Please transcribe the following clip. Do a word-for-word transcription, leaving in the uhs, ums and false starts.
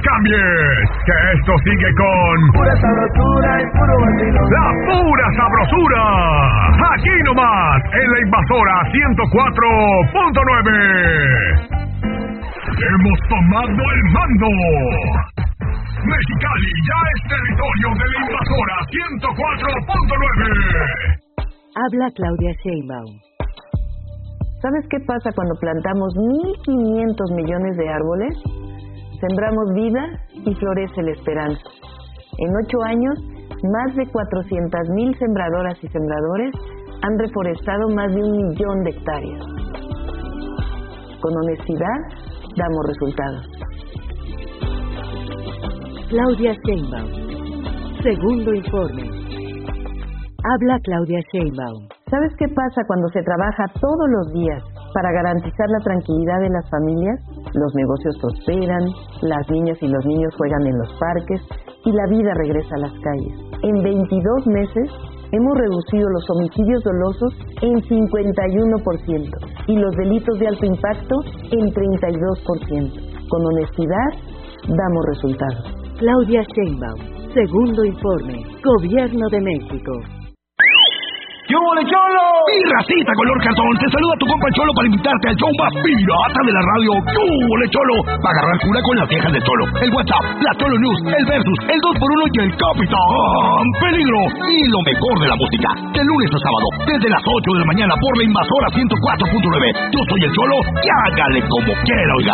cambies, que esto sigue con pura sabrosura y puro vacilón. La pura sabrosura. Aquí nomás, en la Invasora ciento cuatro punto nueve. Hemos tomado el mando. Mexicali ya es territorio de la Invasora ciento cuatro punto nueve. Habla Claudia Sheinbaum. ¿Sabes qué pasa cuando plantamos mil quinientos millones de árboles? Sembramos vida y florece la esperanza. En ocho años, más de cuatrocientas mil sembradoras y sembradores han reforestado más de un millón de hectáreas. Con honestidad, damos resultados. Claudia Sheinbaum. Segundo informe. Habla Claudia Sheinbaum. ¿Sabes qué pasa cuando se trabaja todos los días para garantizar la tranquilidad de las familias? Los negocios prosperan, las niñas y los niños juegan en los parques y la vida regresa a las calles. En veintidós meses hemos reducido los homicidios dolosos en cincuenta y uno por ciento y los delitos de alto impacto en treinta y dos por ciento. Con honestidad, damos resultados. Claudia Sheinbaum. Segundo informe. Gobierno de México. ¡Yo, le Cholo! Mi racita color cartón, te saluda tu compa Cholo para invitarte al show más pirata de la radio. ¡Yo, le Cholo! Para agarrar cura con las viejas de Cholo, el WhatsApp, la Cholo News, el Versus, el dos por uno y el Capitán Peligro. Y lo mejor de la música, de lunes a sábado, desde las ocho de la mañana por la Invasora ciento cuatro punto nueve. Yo soy el Cholo y hágale como quiera, oiga.